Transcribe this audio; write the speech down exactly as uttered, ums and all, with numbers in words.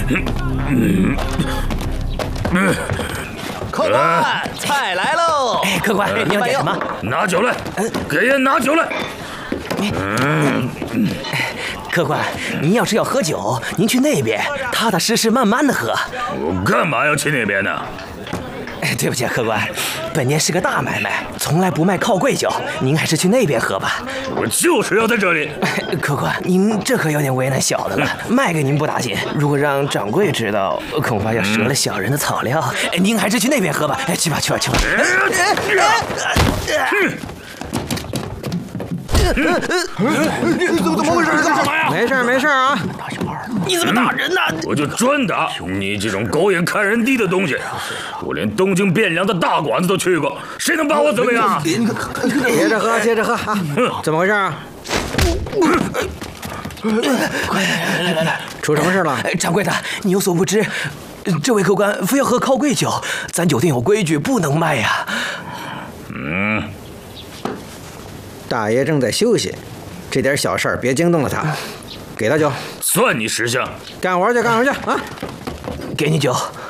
客官，菜来喽！ 哎，客官，你要点什么？ 拿酒来，给人拿酒来。 嗯，客官，您要是要喝酒，您去那边，踏踏实实慢慢的喝。 我干嘛要去那边呢？ 哎，对不起，客官，本店是个大买卖，从来不卖靠柜酒，您还是去那边喝吧。 我就是要在这里。 客官，您这可有点为难小的了。卖给您不打紧，如果让掌柜知道，恐怕要折了小人的草料。哎，您还是去那边喝吧。哎，去吧，去吧，去吧。 怎么怎么回事？干嘛呀？ 没事没事啊！ 你怎么打人呢？ 我就专打你这种狗眼看人低的东西！我连东京汴梁的大馆子都去过，谁能把我怎么样？ 接着喝，接着喝啊！怎么回事啊？ 快来来来来！ 出什么事了？ 掌柜的，你有所不知，这位客官非要喝靠柜酒，咱酒店有规矩，不能卖呀。 嗯。 大爷正在休息，这点小事儿别惊动了他。给他酒， 算你识相。 干活去，干活去啊！ 给你酒。